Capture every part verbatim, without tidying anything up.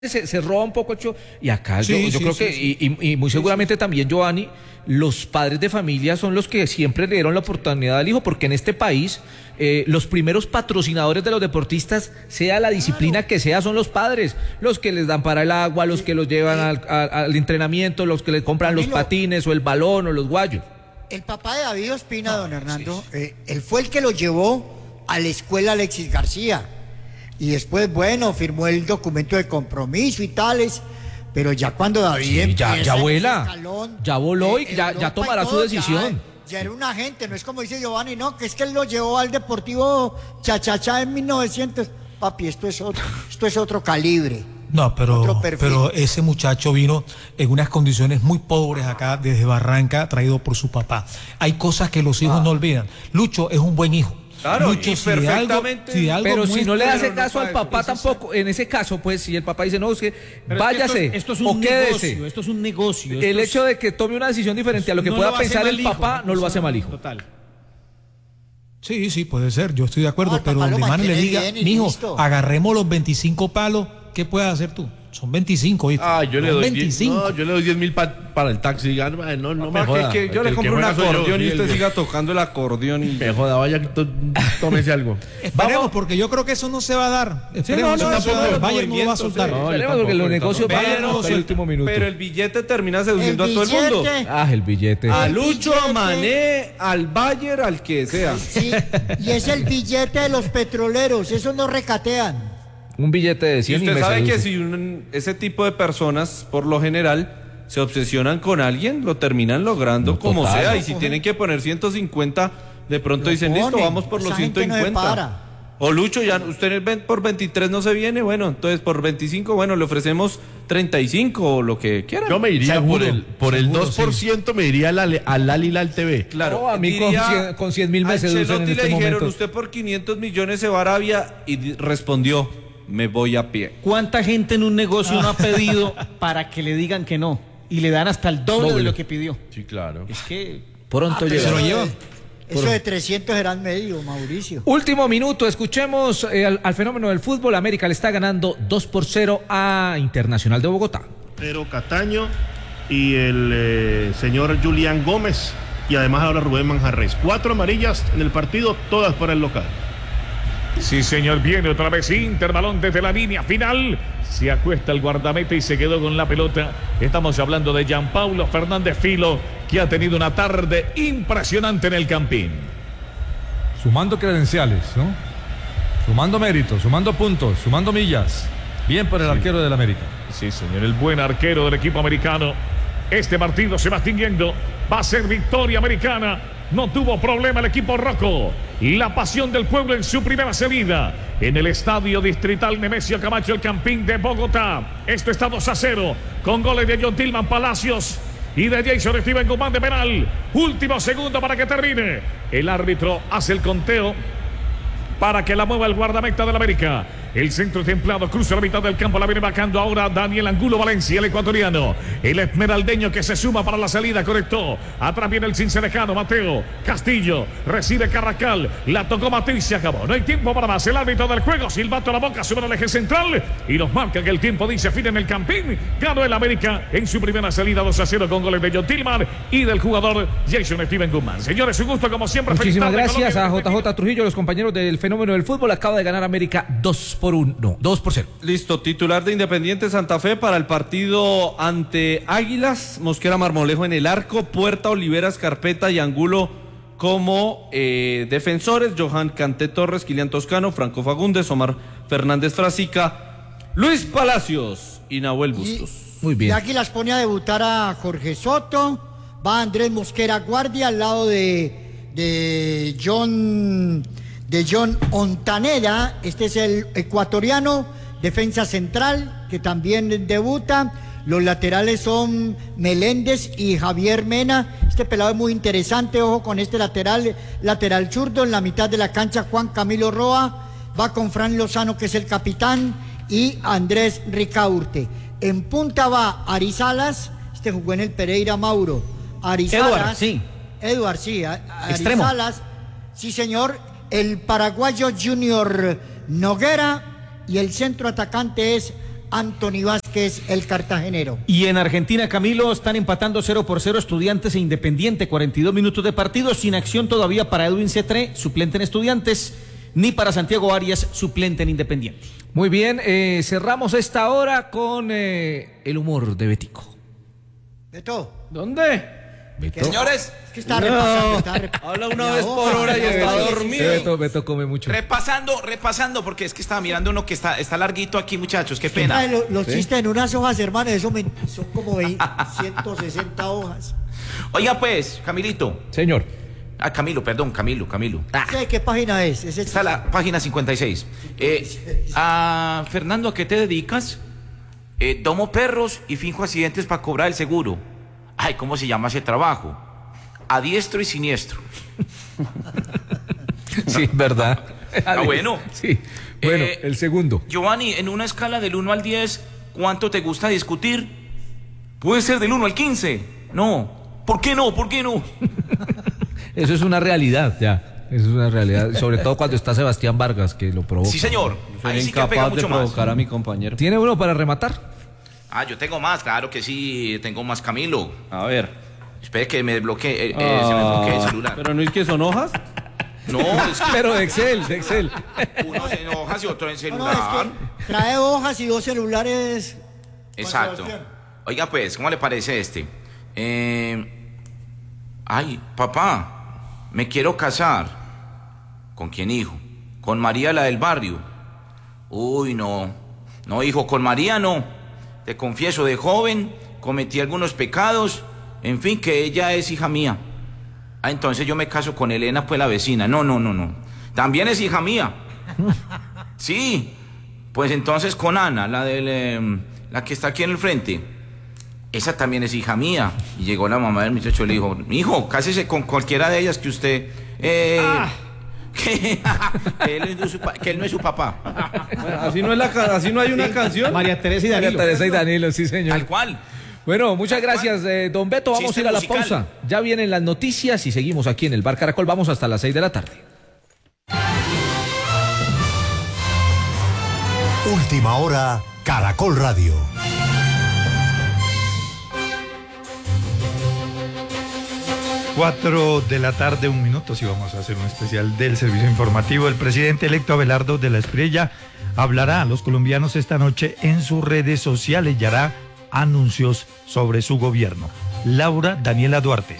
Se, se roba un poco el show. Y acá sí, yo, yo sí, creo sí, que, sí. Y, y, y muy seguramente sí, sí. también, Giovanni, los padres de familia son los que siempre le dieron la oportunidad al hijo, porque en este país eh, los primeros patrocinadores de los deportistas, sea la disciplina claro. que sea, son los padres, los que les dan para el agua, los que los llevan al, al, al entrenamiento, los que les compran Camilo, los patines o el balón o los guayos. El papá de David Ospina, no, don Hernando, sí. eh, él fue el que lo llevó a la escuela Alexis García. Y después, bueno, firmó el documento de compromiso y tales, pero ya cuando David sí, ya, ya vuela, escalón, ya voló y ya, ya tomará todo, su decisión. Ya, ya era un agente, no es como dice Giovanni, no, que es que él lo llevó al Deportivo Chachachá en mil novecientos. Papi, esto es otro, esto es otro calibre. No, pero, pero ese muchacho vino en unas condiciones muy pobres acá desde Barranca, traído por su papá. Hay cosas que los hijos ah. no olvidan. Lucho es un buen hijo. Claro, Lucho, y si perfectamente. Algo, si algo pero si no le hace no caso al papá tampoco, en ese caso, pues, si el papá dice, no, es que pero váyase, es que esto, esto es un o quédese. Negocio, esto es un negocio. El es, hecho de que tome una decisión diferente a lo que no pueda lo pensar el hijo, papá, no lo hace mal hijo. Total. Sí, sí, puede ser, yo estoy de acuerdo, no, pero donde Mane le diga, mijo, agarremos los veinticinco palos, ¿qué puedes hacer tú? Son veinticinco, ¿viste? Ah, yo le doy veinticinco. diez, no, yo le doy diez mil pa, para el taxi. No, no, no me joda. Que, que yo le compro un acordeón yo, y usted el... siga tocando el acordeón y... Me joda, vaya, to, tómese algo. Esperemos, porque yo creo que eso no se va a dar. Esperemos, sí, no, no, no, no, no, el Bayern no lo va a soltar. No, esperemos, porque los negocios van hasta el último minuto. Pero el billete termina seduciendo a todo el mundo. Ah, el billete. A Lucho, a Mané, al Bayern, al que sea. Sí, y es el billete de los petroleros, eso no recatean. Un billete de cien. Y usted y sabe seduce. Que si un, ese tipo de personas, por lo general, se obsesionan con alguien, lo terminan logrando no, como total, sea. No, y si tienen que poner ciento cincuenta, de pronto lo dicen, ponen, listo, vamos por los ciento cincuenta. No o Lucho, ya usted ven por veintitrés no se viene, bueno, entonces por veinticinco, bueno, le ofrecemos treinta y cinco o lo que quieran. Yo me iría seguro, por el por seguro, el dos por ciento, sí. Me iría al al Alilal T V. Claro, oh, a mí diría, con cien mil me seducen en este le dijeron, momento. Usted por quinientos millones se va a Arabia y respondió, me voy a pie. ¿Cuánta gente en un negocio no ha pedido para que le digan que no? Y le dan hasta el doble, doble. de lo que pidió. Sí, claro. Es que pronto ah, llega. Se lo lleva. Eso de trescientos eran medio, Mauricio. Último minuto, escuchemos eh, al, al fenómeno del fútbol. América le está ganando dos por cero a Internacional de Bogotá. Pero Cataño y el eh, señor Julián Gómez y además ahora Rubén Manjarres. Cuatro amarillas en el partido, todas para el local. Sí, señor, viene otra vez Inter, balón desde la línea final. Se acuesta el guardameta y se quedó con la pelota. Estamos hablando de Gianpaulo Fernández Filo, que ha tenido una tarde impresionante en el Campín. Sumando credenciales, ¿no? Sumando méritos, sumando puntos, sumando millas. Bien por el sí. arquero del América. Sí, señor, el buen arquero del equipo americano. Este partido se va extinguiendo. Va a ser victoria americana. No tuvo problema el equipo rojo. La pasión del pueblo en su primera salida en el Estadio Distrital Nemesio Camacho, el Campín de Bogotá. Esto está dos a cero con goles de John Tillman Palacios y de Jason Steven Guzmán de penal. Último segundo para que termine. El árbitro hace el conteo para que la mueva el guardameta del América. El centro templado cruza la mitad del campo, la viene marcando ahora Daniel Angulo Valencia, el ecuatoriano. El esmeraldeño que se suma para la salida, correcto. Atrás viene el cincelejano, Mateo Castillo. Recibe Carrascal, la tocó Mateo y se acabó. No hay tiempo para más. El árbitro del juego, silbato a la boca, sube al eje central y nos marca que el tiempo dice fin en el Campín. Ganó el América en su primera salida dos a cero con goles de John Tillman y del jugador Jason Steven Guzmán. Señores, un gusto como siempre. Muchísimas gracias a J J Trujillo, los compañeros del fenómeno del fútbol. Acaba de ganar América dos por uno, no, dos por cero. Listo, titular de Independiente Santa Fe para el partido ante Águilas, Mosquera Marmolejo en el arco, Puerta, Oliveras, Carpeta y Angulo como eh, defensores, Johan Canté Torres, Kilian Toscano, Franco Fagundes, Omar Fernández Frasica, Luis Palacios y Nahuel Bustos. Y, Muy bien. Y Águilas pone a debutar a Jorge Soto, va Andrés Mosquera Guardia al lado de, de John... de John Ontaneda, este es el ecuatoriano, defensa central, que también debuta. Los laterales son Meléndez y Javier Mena. Este pelado es muy interesante, ojo con este lateral, lateral zurdo. En la mitad de la cancha, Juan Camilo Roa, va con Fran Lozano, que es el capitán, y Andrés Ricaurte. En punta va Ari Salas, este jugó en el Pereira Mauro. Ari Salas, Edward, sí. Edward, sí. Ari Salas, sí señor. El paraguayo Junior Noguera y el centro atacante es Anthony Vázquez, el cartagenero. Y en Argentina, Camilo, están empatando cero por cero Estudiantes e Independiente, cuarenta y dos minutos de partido, sin acción todavía para Edwin Cetré, suplente en Estudiantes, ni para Santiago Arias, suplente en Independiente. Muy bien, eh, cerramos esta hora con eh, el humor de Betico. ¿Beto? ¿Dónde? Beto. Señores, es que está repasando, está repasando. Habla una vez por hora y está dormido. Beto, Beto come mucho. repasando, repasando, porque es que estaba mirando uno que está, está larguito aquí, muchachos, qué pena. Ay, lo- los ¿Sí? chistes en unas hojas, hermano, eso me- son como veinte, ciento sesenta hojas. Oiga, pues, Camilito. Señor. Ah, Camilo, perdón, Camilo, Camilo. Ah. ¿Qué, qué página es? ¿Es el... Está la página cincuenta y seis. Eh, a Fernando, ¿a qué te dedicas? Eh, domo perros y finjo accidentes para cobrar el seguro. Ay, ¿cómo se llama ese trabajo? A diestro y siniestro. Sí, verdad. Ah, bueno. Sí. Bueno, Eh, el segundo. Giovanni, en una escala del uno al diez, ¿cuánto te gusta discutir? Puede ser del uno al quince. No. ¿Por qué no? ¿Por qué no? Eso es una realidad, ya. Eso es una realidad. Sobre todo cuando está Sebastián Vargas, que lo provoca. Sí, señor. Soy Ahí sí que pega incapaz de mucho más. provocar a mi compañero. ¿Tiene uno para rematar? Ah, yo tengo más, claro que sí, tengo más, Camilo. A ver. Espere que me desbloquee, eh, eh, se me bloquee el celular. Pero no es que son hojas. No, es que Pero de Excel, de Excel. uno en hojas y otro en No, celular. no, es que trae hojas y dos celulares. Exacto. Oiga, pues, ¿cómo le parece este? Eh, ay, papá, me quiero casar. ¿Con quién, hijo? Con María, la del barrio. Uy, no. No, hijo, con María no. Te confieso, de joven cometí algunos pecados. En fin, que ella es hija mía. Ah, entonces yo me caso con Elena, pues la vecina. No, no, no, no. También es hija mía. Sí. Pues entonces con Ana, la del, eh, la que está aquí en el frente. Esa también es hija mía. Y llegó la mamá del muchacho y le dijo, hijo, cásese con cualquiera de ellas que usted... Eh, ah. que, que, él no es su, que él no es su papá. Bueno, así no es la así no hay una Sí. canción. María Teresa y Danilo. María Teresa y Danilo, sí, señor. Tal cual. Bueno, muchas gracias, eh, don Beto. Vamos Chiste a ir a la musical. pausa. Ya vienen las noticias y seguimos aquí en el Bar Caracol. Vamos hasta las seis de la tarde. Última hora, Caracol Radio. Cuatro de la tarde, un minuto, si vamos a hacer un especial del servicio informativo. El presidente electo Abelardo de la Espriella hablará a los colombianos esta noche en sus redes sociales y hará anuncios sobre su gobierno. Laura Daniela Duarte.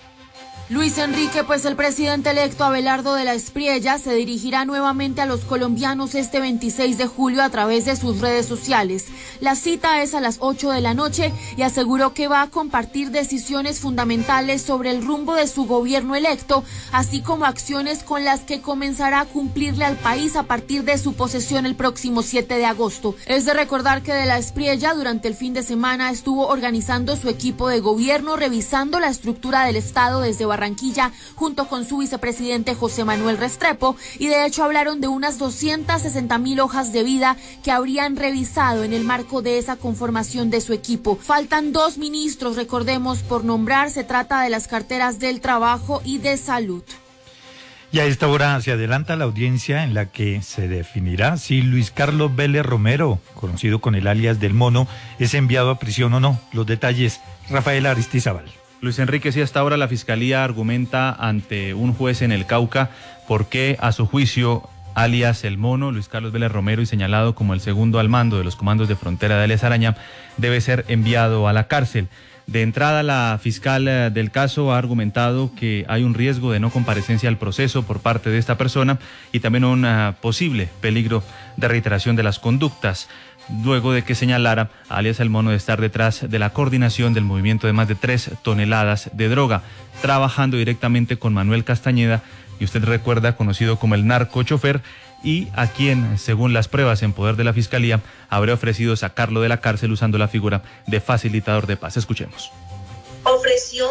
Luis Enrique, pues el presidente electo Abelardo de la Espriella se dirigirá nuevamente a los colombianos este veintiséis de julio a través de sus redes sociales. La cita es a las ocho de la noche y aseguró que va a compartir decisiones fundamentales sobre el rumbo de su gobierno electo, así como acciones con las que comenzará a cumplirle al país a partir de su posesión el próximo siete de agosto. Es de recordar que de la Espriella durante el fin de semana estuvo organizando su equipo de gobierno, revisando la estructura del Estado desde Barranquilla, junto con su vicepresidente José Manuel Restrepo, y de hecho hablaron de unas doscientas sesenta mil hojas de vida que habrían revisado en el marco de esa conformación de su equipo. Faltan dos ministros, recordemos, por nombrar. Se trata de las carteras del Trabajo y de Salud. Y a esta hora se adelanta la audiencia en la que se definirá si Luis Carlos Vélez Romero, conocido con el alias del Mono, es enviado a prisión o no. Los detalles, Rafael Aristizábal. Luis Enrique, sí, hasta ahora la Fiscalía argumenta ante un juez en el Cauca por qué, a su juicio, alias El Mono, Luis Carlos Vélez Romero, y señalado como el segundo al mando de los comandos de frontera de Alias Araña, debe ser enviado a la cárcel. De entrada, la fiscal eh, del caso ha argumentado que hay un riesgo de no comparecencia al proceso por parte de esta persona y también un uh, posible peligro de reiteración de las conductas, luego de que señalara a alias El Mono de estar detrás de la coordinación del movimiento de más de tres toneladas de droga, trabajando directamente con Manuel Castañeda, y usted recuerda, conocido como el narcochofer, y a quien, según las pruebas en poder de la Fiscalía, habría ofrecido sacarlo de la cárcel usando la figura de facilitador de paz. Escuchemos. Ofreció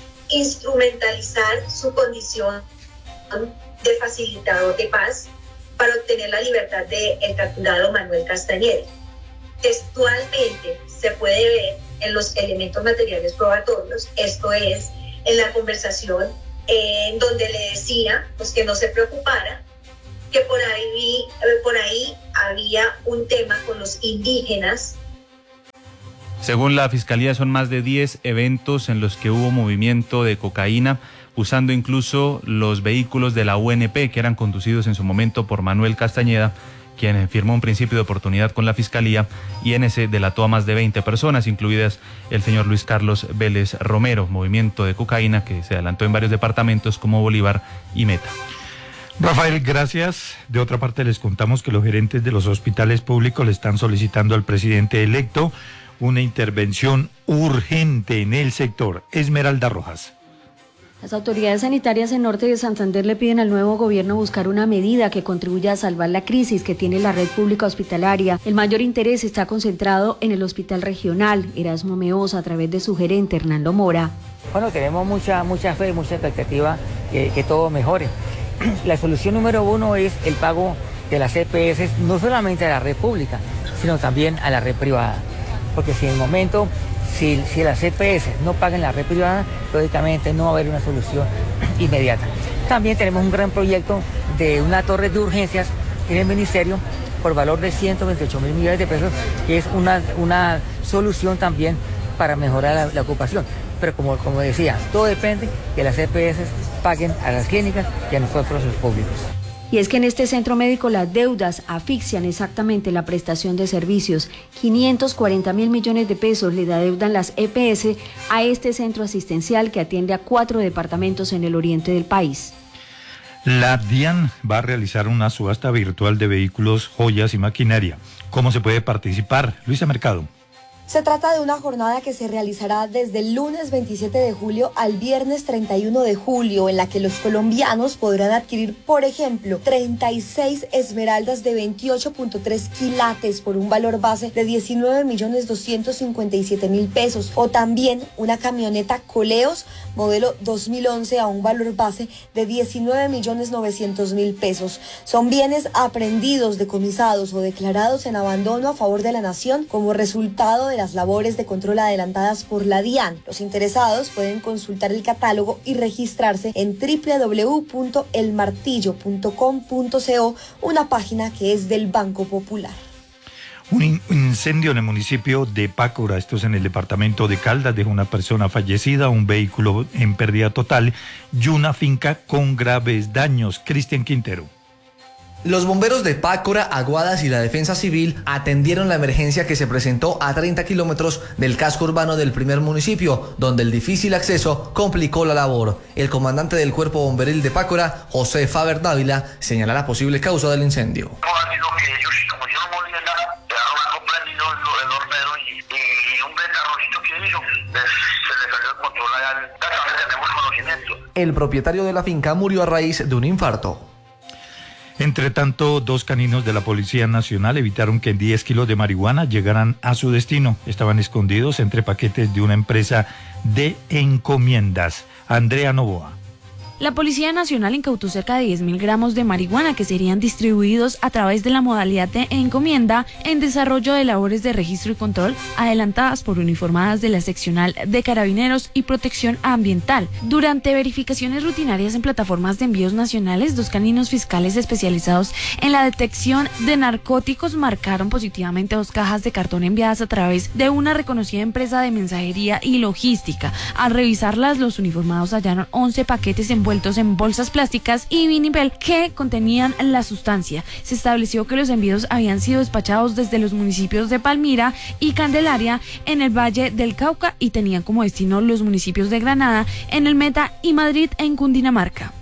instrumentalizar su condición de facilitador de paz para obtener la libertad del capturado Manuel Castañeda. Textualmente se puede ver en los elementos materiales probatorios, esto es, en la conversación eh, en donde le decía pues, que no se preocupara, que por ahí, por ahí había un tema con los indígenas Según la Fiscalía, son más de diez eventos en los que hubo movimiento de cocaína, usando incluso los vehículos de la U N P, que eran conducidos en su momento por Manuel Castañeda, quien firmó un principio de oportunidad con la Fiscalía, y en ese delató a más de veinte personas, incluidas el señor Luis Carlos Vélez Romero, movimiento de cocaína que se adelantó en varios departamentos como Bolívar y Meta. Rafael, gracias. De otra parte, les contamos que los gerentes de los hospitales públicos le están solicitando al presidente electo una intervención urgente en el sector. Esmeralda Rojas. Las autoridades sanitarias en Norte de Santander le piden al nuevo gobierno buscar una medida que contribuya a salvar la crisis que tiene la red pública hospitalaria. El mayor interés está concentrado en el Hospital Regional Erasmo Meosa a través de su gerente Hernando Mora. Bueno, tenemos mucha, mucha fe, mucha expectativa que, que todo mejore. La solución número uno es el pago de las E P S, no solamente a la red pública, sino también a la red privada. Porque si en el momento, si, si las E P S no pagan la red privada, lógicamente no va a haber una solución inmediata. También tenemos un gran proyecto de una torre de urgencias en el ministerio por valor de ciento veintiocho mil millones de pesos, que es una, una solución también para mejorar la, la ocupación. Pero como, como decía, todo depende que las E P S paguen a las clínicas y a nosotros los públicos. Y es que en este centro médico las deudas asfixian exactamente la prestación de servicios. quinientos cuarenta mil millones de pesos le adeudan las E P S a este centro asistencial que atiende a cuatro departamentos en el oriente del país. La DIAN va a realizar una subasta virtual de vehículos, joyas y maquinaria. ¿Cómo se puede participar? Luisa Mercado. Se trata de una jornada que se realizará desde el lunes veintisiete de julio al viernes treinta y uno de julio, en la que los colombianos podrán adquirir, por ejemplo, treinta y seis esmeraldas de veintiocho punto tres quilates por un valor base de diecinueve millones doscientos cincuenta y siete mil pesos, o también una camioneta Coleos modelo dos mil once a un valor base de diecinueve millones novecientos mil pesos. Son bienes aprehendidos, decomisados o declarados en abandono a favor de la nación como resultado de las labores de control adelantadas por la DIAN. Los interesados pueden consultar el catálogo y registrarse en doble u doble u doble u punto el martillo punto com punto co, una página que es del Banco Popular. Un, in- un incendio en el municipio de Pácora, esto es en el departamento de Caldas, dejó una persona fallecida, un vehículo en pérdida total y una finca con graves daños. Cristian Quintero. Los bomberos de Pácora, Aguadas y la Defensa Civil atendieron la emergencia que se presentó a treinta kilómetros del casco urbano del primer municipio, donde el difícil acceso complicó la labor. El comandante del Cuerpo Bomberil de Pácora, José Faber Dávila, señala la posible causa del incendio. El propietario de la finca murió a raíz de un infarto. Entre tanto, dos caninos de la Policía Nacional evitaron que diez kilos de marihuana llegaran a su destino. Estaban escondidos entre paquetes de una empresa de encomiendas. Andrea Novoa. La Policía Nacional incautó cerca de diez mil gramos de marihuana que serían distribuidos a través de la modalidad de encomienda en desarrollo de labores de registro y control adelantadas por uniformadas de la Seccional de Carabineros y Protección Ambiental. Durante verificaciones rutinarias en plataformas de envíos nacionales, dos caninos fiscales especializados en la detección de narcóticos marcaron positivamente dos cajas de cartón enviadas a través de una reconocida empresa de mensajería y logística. Al revisarlas, los uniformados hallaron once paquetes envueltos en bolsas plásticas y vinipel que contenían la sustancia. Se estableció que los envíos habían sido despachados desde los municipios de Palmira y Candelaria en el Valle del Cauca y tenían como destino los municipios de Granada en el Meta y Madrid en Cundinamarca.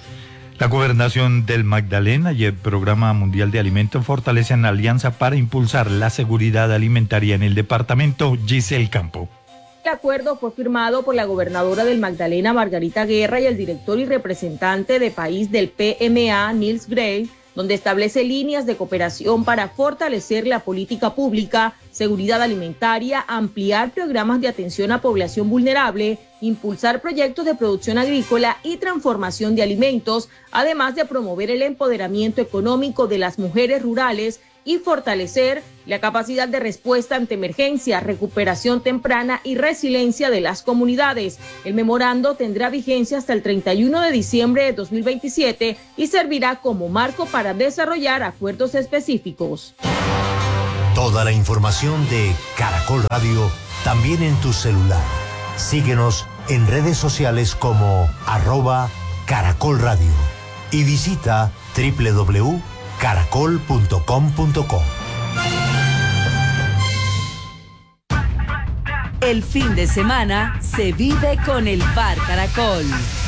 La Gobernación del Magdalena y el Programa Mundial de Alimentos fortalecen la alianza para impulsar la seguridad alimentaria en el departamento. Giselle Campo. El acuerdo fue firmado por la gobernadora del Magdalena, Margarita Guerra, y el director y representante de país del P M A, Nils Gray, donde establece líneas de cooperación para fortalecer la política pública, seguridad alimentaria, ampliar programas de atención a población vulnerable, impulsar proyectos de producción agrícola y transformación de alimentos, además de promover el empoderamiento económico de las mujeres rurales y fortalecer la capacidad de respuesta ante emergencias, recuperación temprana y resiliencia de las comunidades. El memorando tendrá vigencia hasta el treinta y uno de diciembre de dos mil veintisiete y servirá como marco para desarrollar acuerdos específicos. Toda la información de Caracol Radio también en tu celular. Síguenos en redes sociales como arroba Caracol Radio y visita doble u doble u doble u punto caracol punto com punto co. El fin de semana se vive con el Bar Caracol.